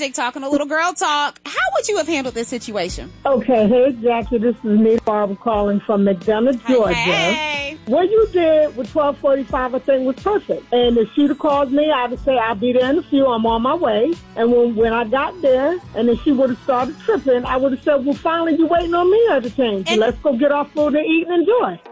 Magic, talking a little girl talk. How would you have handled this situation? Okay, hey, Jackie, this is me, Barbara, calling from McDonough, Georgia. Hey. What you did with 1245, I think, was perfect. And if she'd have called me, I'd have said, I'll be there in a few. I'm on my way. And when I got there, and then she would have started tripping, I would have said, well, finally, you're waiting on me at the change. So let's go get our food and eat and enjoy.